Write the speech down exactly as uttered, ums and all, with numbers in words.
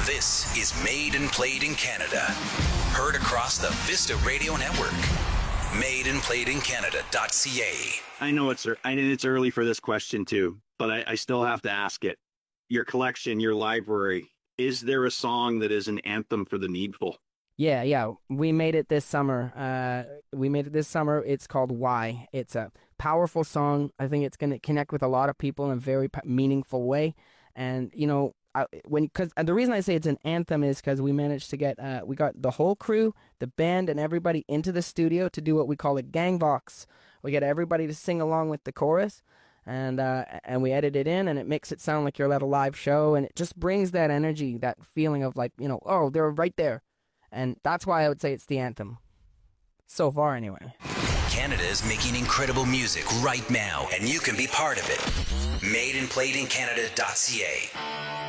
This is Made and Played in Canada. Heard across the Vista Radio Network. made and played in canada dot c a. I know it's I know it's early for this question too, but I, I still have to ask it. Your collection, your library, is there a song that is an anthem for the Needful? Yeah, yeah. We made it this summer. Uh, we made it this summer. It's called Why. It's a powerful song. I think it's going to connect with a lot of people in a very p- meaningful way. And, you know, I, when because the reason I say it's an anthem is because we managed to get, uh, we got the whole crew, the band, and everybody into the studio to do what we call a gang vox. We get everybody to sing along with the chorus. And uh, and we edit it in, and it makes it sound like you're at a live show, and it just brings that energy, that feeling of like, you know, oh, they're right there. And that's why I would say it's the anthem. So far, anyway. Canada is making incredible music right now, and you can be part of it. made and played in canada dot c a.